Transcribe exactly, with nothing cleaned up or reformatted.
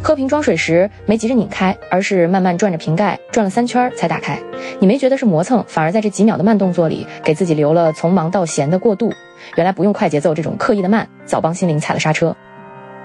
喝瓶装水时没急着拧开，而是慢慢转着瓶盖，转了三圈才打开。你没觉得是磨蹭，反而在这几秒的慢动作里，给自己留了从忙到闲的过渡。原来不用快节奏这种刻意的慢，早帮心灵踩了刹车。